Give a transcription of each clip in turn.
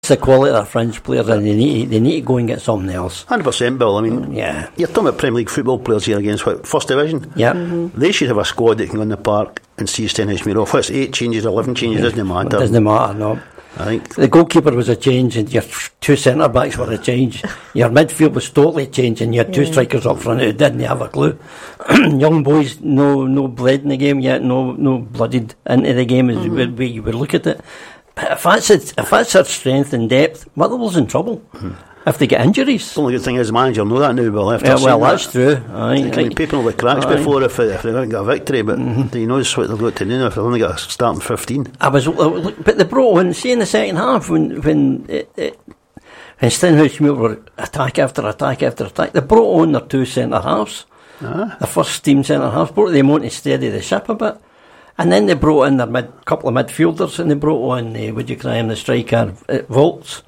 the quality of fringe players, and they need to go and get something else. 100%, Bill. I mean, you're talking about Premier League football players here against First Division. Yeah, they should have a squad that can go in the park and see Stenhousemuir off. What's 8 changes, 11 changes? Doesn't matter. It doesn't matter. No. I think the goalkeeper was a change, and your 2 centre backs were a change. Your midfield was totally changed, and you had 2 strikers up front who didn't have a clue. Young boys, no blood in the game yet, no blooded into the game as you would look at it. But if that's their strength and depth, Motherwell's in trouble. If they get injuries. The only good thing is the manager know that now, Bill. That's true. People know the cracks before if they don't get a victory, but he knows what they've got to do if they've only got a starting 15. But they brought on, see in the second half when Stenhousemuir were attack after attack after attack, they brought on their 2 centre halves. The first team centre halves, brought them on to steady the ship a bit. And then they brought in their couple of midfielders, and they brought on the striker Volts.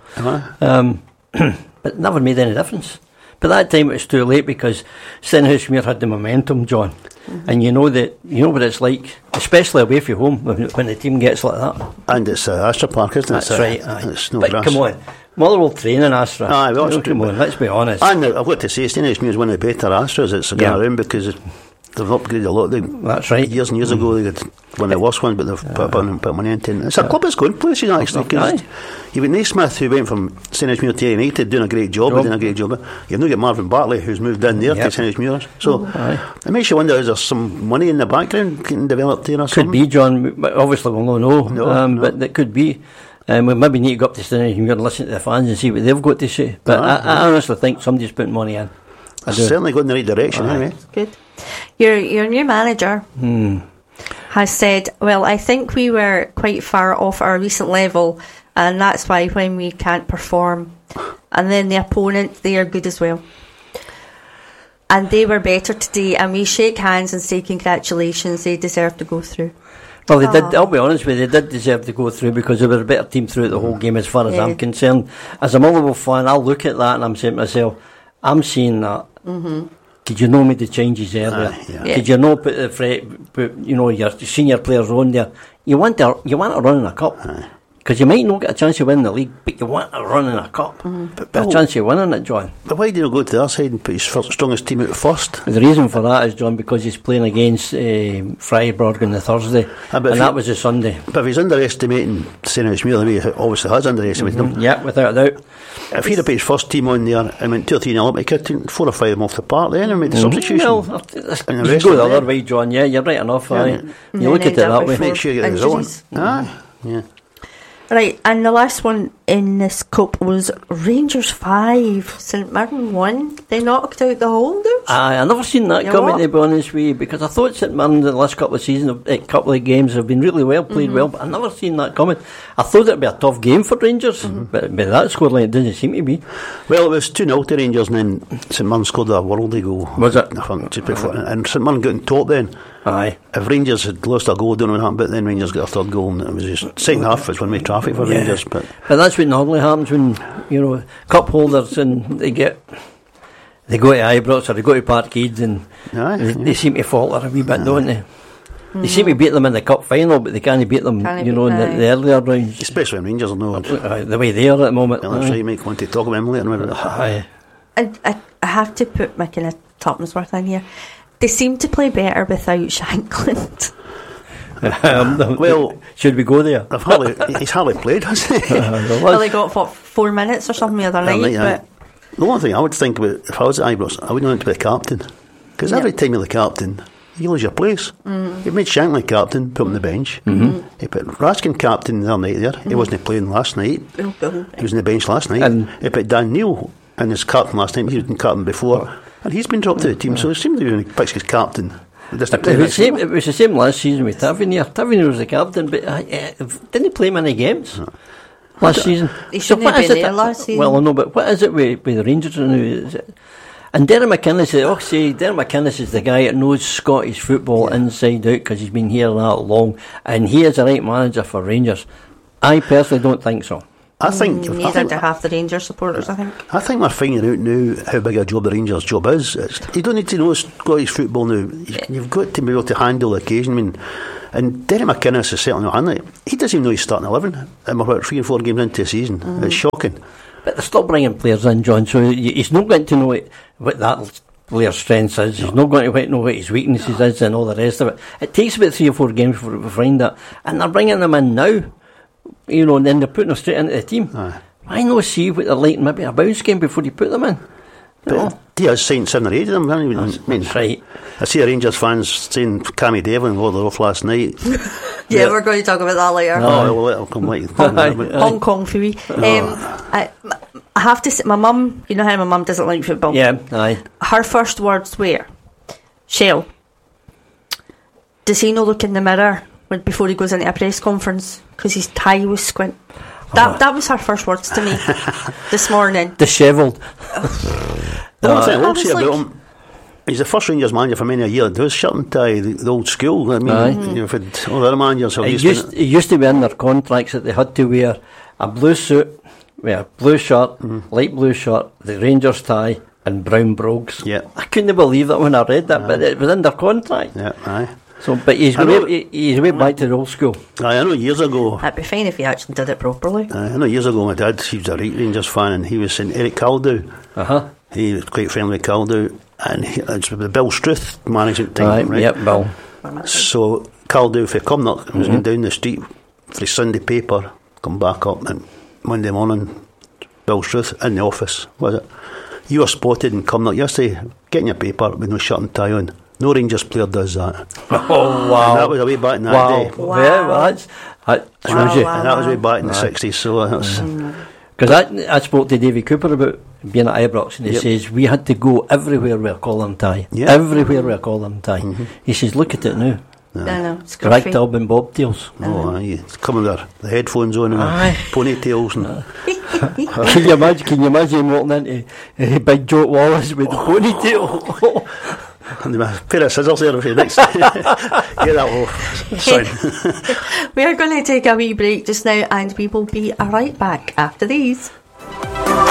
But it never made any difference. But that time it was too late because Stenhousemuir had the momentum, John. And you know what it's like, especially away from home when the team gets like that. And it's Astra Park, isn't it? That's right. It's no but grass. Come on, Motherwell train in Astra. Come on, let's be honest. And I've got to say, Stenhousemuir is one of the better Astras that's going around because they've upgraded a lot. That's right. Years and years ago, they had one of the worst ones, but they've put money into it. It's a club that's going places, actually. You've got Naismith, who went from Stenhousemuir to United, doing a great job. You've now got Marvin Bartley, who's moved in there to Stenhousemuir. So it makes you wonder, is there some money in the background getting developed there or something? Could be, John. Obviously, we'll not know. But it could be. We maybe need to go up to Stenhousemuir and listen to the fans and see what they've got to say. But I honestly think somebody's putting money in. Certainly going in the right direction, anyway. Good. Your new manager has said, well, I think we were quite far off our recent level, and that's why when we can't perform, and then the opponent, they are good as well. And they were better today, and we shake hands and say congratulations, they deserve to go through. Well, they did. I'll be honest with you, they did deserve to go through because they were a better team throughout the whole game as far as I'm concerned. As a Motherwell fan, I'll look at that and I'm saying to myself, I'm seeing that. Did you know made the changes earlier? Did you know put your senior players on there? You want to run in a cup because you might not get a chance to win the league, but you want to run in a cup. But a chance of winning it, John. But why do you go to the other side and put his strongest team out first? The reason for that is, John, because he's playing against Freiburg on the Thursday, and that was a Sunday. But if he's underestimating Stenhousemuir, the way he obviously has underestimated them. Yeah, without a doubt. If he'd have put his first team on there and went 2 or 3 nil up, he could have taken 4 or 5 of them off the park then and made the substitution. Well, you go the other way, John. Yeah, you're right enough. You look at it that way. Make sure you get the result. Right, and the last one in this cup was Rangers 5, St Mirren 1. They knocked out the holders. I never seen that coming, to be honest with you, because I thought St Mirren the last couple of seasons, couple of games have been really well, played well, but I never seen that coming. I thought it'd be a tough game for Rangers, but that scoreline it doesn't seem to be. Well, it was 2-0 to Rangers, and then St Mirren scored a worldly goal. Was it? And St Mirren got on top then. Aye. If Rangers had lost a goal, I don't know what happened, but then Rangers got a third goal, and it was just second half was one-way traffic for Rangers. But that's what normally happens when cup holders and they go to Ibrox or they go to Parkhead and they seem to falter a wee bit, don't they? They seem to beat them in the cup final, but they can't beat them, in the earlier rounds. Especially when Rangers are the way they are at the moment. I'm sure you might want to talk about them later. I have to put my kind of Topmansworth in here. They seem to play better without Shankland. Well, should we go there? He's hardly played, hasn't he? Well, they got 4 minutes or something the other night. But the one thing I would think about if I was at Ibrox, I wouldn't want to be the captain, because every time you're the captain, you lose your place. You made Shankland captain, put him on the bench. He put Raskin captain the other night there. He wasn't playing last night. He was on the bench last night. And he put Dan Neil in his captain last night. He was captain before, and he's been dropped out of the team. So it seems to be when he picks his captain. It was the same last season with Tavernier. Tavernier was the captain, but didn't he play many games last season? He shouldn't have been there last season. Well, I know, but what is it with the Rangers now? And Darren McInnes is the guy that knows Scottish football inside out because he's been here that long, and he is the right manager for Rangers. I personally don't think so. I think neither do half the Rangers supporters. I think we're finding out now how big a job the Rangers job is. You don't need to know Scottish football now. You've got to be able to handle the occasion. I mean, And Derek McInnes is certainly not in it. He doesn't even know he's starting 11. And we're about 3 or 4 games into the season. It's shocking. But they're still bringing players in, John, so he's not going to know what that player's strengths is. He's not going to know what his weaknesses is and all the rest of it. It takes about 3 or 4 games for to find that. And they're bringing them in now, and then they're putting them straight into the team. Why not see what they're like maybe a bounce game before you put them in? But he has signed 7 or 8 of them, haven't he? That's right. I see Rangers fans saying Cammy Devlin wore off last night. Yeah, we're going to talk about that later. Well, it'll come later. Hong Kong Fui. I have to say, my mum, you know how my mum doesn't like football? Yeah, aye. Her first words were, Shell, does he not look in the mirror before he goes into a press conference because his tie was squint? That was her first words to me this morning. Dishevelled. The one thing I will say about him, he's the first Rangers manager for many a year. Does shirt and tie, the old school. I mean, you've had all the other managers have it used to be in their contracts that they had to wear a blue suit, with a blue shirt, light blue shirt, the Rangers tie, and brown brogues. Yeah. I couldn't believe that when I read that, but it was in their contract. Yeah, aye. So, but he's way back to the old school. I know years ago. That'd be fine if he actually did it properly. I know years ago my dad, he was a Rangers fan, and he was saying Eric Caldew. He was quite friendly with Caldew, and it's the Bill Struth management time, right? Yep, Bill. So Caldew for Cumnock was going down the street for his Sunday paper, come back up, and Monday morning, Bill Struth in the office, was it? You were spotted in Cumnock yesterday, getting your paper with no shirt and tie on. No Rangers player does that. Oh, wow. And that was way back in that day. Wow. Yeah, well, that shows you. And that was way back in the 60s, so that's... Because I spoke to Davy Cooper about being at Ibrox, and he says, we had to go everywhere with a collar and tie. Yep. Everywhere with a collar and tie. He says, look at it now. I know, it's Right up in bobtails. Oh, it's coming there, the headphones on and ponytails and... Can you imagine him walking into Big Joe Wallace with the ponytail? And a pair of scissors there for the next. Get that off. Sorry. We are going to take a wee break just now, and we will be right back after these.